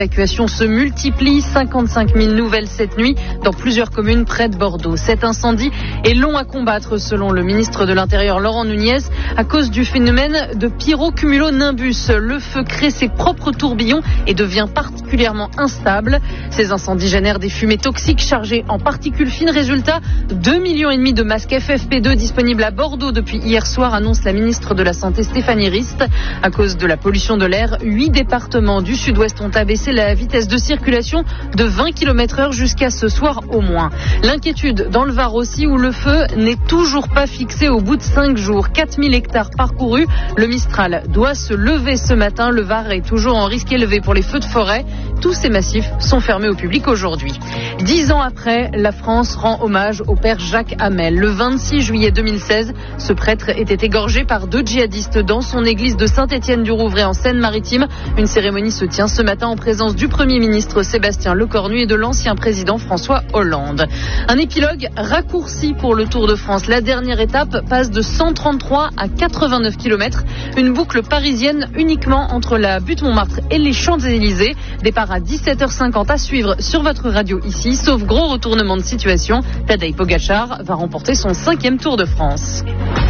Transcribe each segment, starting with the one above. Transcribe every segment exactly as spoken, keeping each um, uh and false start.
L'évacuation se multiplie, cinquante-cinq mille nouvelles cette nuit dans plusieurs communes près de Bordeaux. Cet incendie est long à combattre selon le ministre de l'Intérieur Laurent Nunez à cause du phénomène de pyrocumulonimbus. Le feu crée ses propres tourbillons et devient particulièrement instable. Ces incendies génèrent des fumées toxiques chargées en particules fines. Résultat, deux millions et demi de masques F F P deux disponibles à Bordeaux depuis hier soir, annonce la ministre de la Santé Stéphanie Rist. À cause de la pollution de l'air, huit départements du sud-ouest ont abaissé la vitesse de circulation de vingt kilomètres heure jusqu'à ce soir au moins. L'inquiétude dans le Var aussi, où le feu n'est toujours pas fixé au bout de cinq jours. quatre mille hectares parcourus. Le Mistral doit se lever ce matin. Le Var est toujours en risque élevé pour les feux de forêt. Tous ces massifs sont fermés au public aujourd'hui. Dix ans après, la France rend hommage au père Jacques Hamel. Le vingt-six juillet deux mille seize, ce prêtre était égorgé par deux djihadistes dans son église de Saint-Étienne-du-Rouvray en Seine-Maritime. Une cérémonie se tient ce matin en présence du Premier ministre Sébastien Lecornu et de l'ancien président François Hollande. Un épilogue raccourci pour le Tour de France. La dernière étape passe de cent trente-trois à quatre-vingt-neuf kilomètres. Une boucle parisienne uniquement entre la butte Montmartre et les Champs-Élysées. Départ à dix-sept heures cinquante à suivre sur votre radio ici. Sauf gros retournement de situation, Tadej Pogačar va remporter son cinquième Tour de France.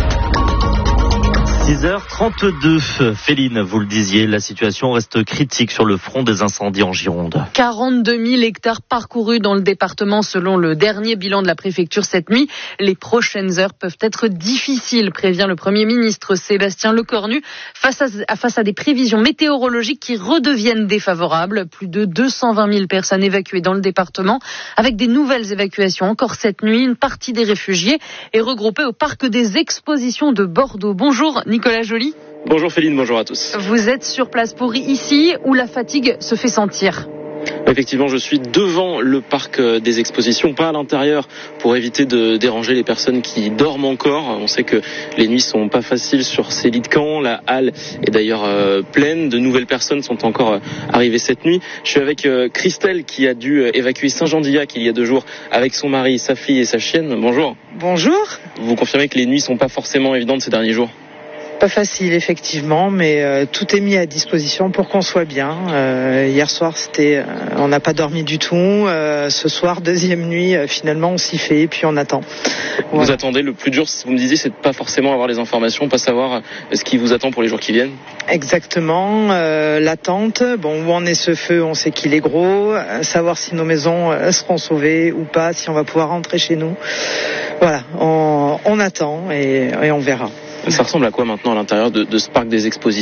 six heures trente-deux. Féline, vous le disiez, la situation reste critique sur le front des incendies en Gironde. quarante-deux mille hectares parcourus dans le département selon le dernier bilan de la préfecture cette nuit. Les prochaines heures peuvent être difficiles, prévient le Premier ministre Sébastien Lecornu, face à, face à des prévisions météorologiques qui redeviennent défavorables. Plus de deux cent vingt mille personnes évacuées dans le département, avec des nouvelles évacuations encore cette nuit. Une partie des réfugiés est regroupée au parc des expositions de Bordeaux. Bonjour Nicolas Joly. Bonjour Féline, bonjour à tous. Vous êtes sur place pour ici où la fatigue se fait sentir. Effectivement, je suis devant le parc des expositions, pas à l'intérieur, pour éviter de déranger les personnes qui dorment encore. On sait que les nuits sont pas faciles sur ces lits de camp. La halle est d'ailleurs euh, pleine. De nouvelles personnes sont encore euh, arrivées cette nuit. Je suis avec euh, Christelle qui a dû euh, évacuer Saint-Jean-d'Illac il y a deux jours avec son mari, sa fille et sa chienne. Bonjour. Bonjour. Vous confirmez que les nuits sont pas forcément évidentes ces derniers jours ? Pas facile effectivement, mais euh, tout est mis à disposition pour qu'on soit bien. Euh, hier soir, c'était, euh, on n'a pas dormi du tout. Euh, ce soir, deuxième nuit, euh, finalement, on s'y fait et puis on attend. Voilà. Vous attendez. Le plus dur, vous me disiez, c'est de pas forcément avoir les informations, pas savoir ce qui vous attend pour les jours qui viennent. Exactement. Euh, l'attente. Bon, où en est ce feu ? On sait qu'il est gros. Euh, savoir si nos maisons euh, seront sauvées ou pas, si on va pouvoir rentrer chez nous. Voilà. On, on attend et, et on verra. Ça ressemble à quoi maintenant à l'intérieur de, de ce parc des expositions ?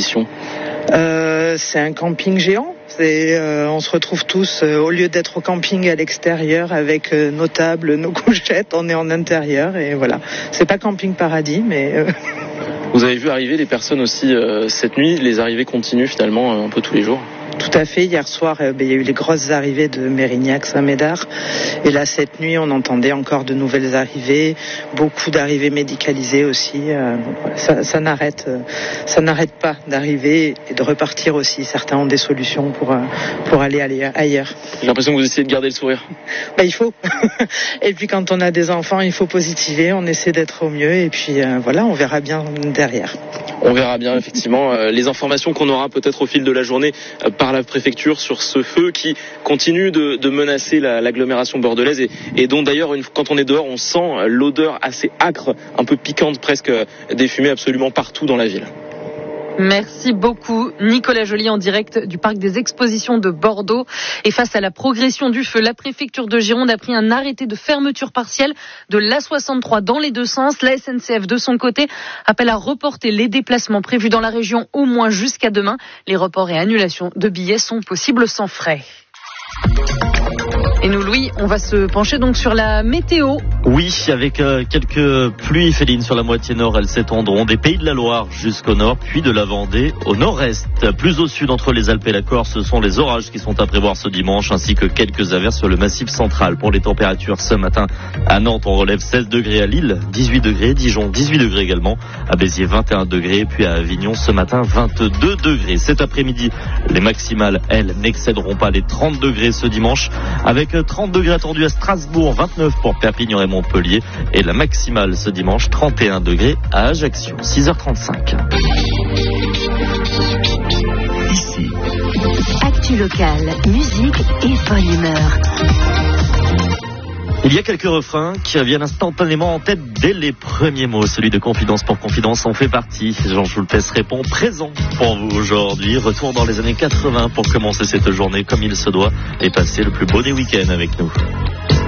euh, C'est un camping géant. C'est, euh, on se retrouve tous, euh, au lieu d'être au camping à l'extérieur avec euh, nos tables, nos couchettes, on est en intérieur et voilà. C'est pas camping paradis, mais... Euh... Vous avez vu arriver les personnes aussi euh, cette nuit. Les arrivées continuent finalement euh, un peu tous les jours. Tout à fait. Hier soir, euh, ben, il y a eu les grosses arrivées de Mérignac, Saint-Médard. Et là, cette nuit, on entendait encore de nouvelles arrivées. Beaucoup d'arrivées médicalisées aussi. Euh, ça, ça n'arrête, euh, ça n'arrête pas d'arriver et de repartir aussi. Certains ont des solutions pour, euh, pour aller ailleurs. J'ai l'impression que vous essayez de garder le sourire. Ben, il faut. Et puis, quand on a des enfants, il faut positiver. On essaie d'être au mieux. Et puis, euh, voilà, on verra bien derrière. On verra bien, effectivement, euh, les informations qu'on aura peut-être au fil de la journée euh, par la préfecture sur ce feu qui continue de, de menacer la, l'agglomération bordelaise et, et dont d'ailleurs, une, quand on est dehors, on sent l'odeur assez âcre, un peu piquante presque, euh, des fumées absolument partout dans la ville. Merci beaucoup Nicolas Joly en direct du parc des expositions de Bordeaux. Et face à la progression du feu, la préfecture de Gironde a pris un arrêté de fermeture partielle de l'A soixante-trois dans les deux sens. La S N C F de son côté appelle à reporter les déplacements prévus dans la région au moins jusqu'à demain. Les reports et annulations de billets sont possibles sans frais. Et nous, Louis, on va se pencher donc sur la météo. Oui, avec euh, quelques pluies félines sur la moitié nord, elles s'étendront des Pays de la Loire jusqu'au nord, puis de la Vendée au nord-est. Plus au sud, entre les Alpes et la Corse, ce sont les orages qui sont à prévoir ce dimanche, ainsi que quelques averses sur le massif central. Pour les températures ce matin, à Nantes, on relève seize degrés, à Lille, dix-huit degrés, Dijon, dix-huit degrés également, à Béziers, vingt et un degrés, puis à Avignon, ce matin, vingt-deux degrés. Cet après-midi, les maximales, elles, n'excéderont pas les trente degrés ce dimanche, avec trente degrés attendus à Strasbourg, vingt-neuf pour Perpignan et Montpellier, et la maximale ce dimanche, trente et un degrés à Ajaccio. six heures trente-cinq. Ici. Actu. Actu locale, musique et bonne humeur. Il y a quelques refrains qui reviennent instantanément en tête dès les premiers mots. Celui de Confidence pour Confidence en fait partie. Jean Schultes répond présent pour vous aujourd'hui. Retour dans les années quatre-vingts pour commencer cette journée comme il se doit et passer le plus beau des week-ends avec nous.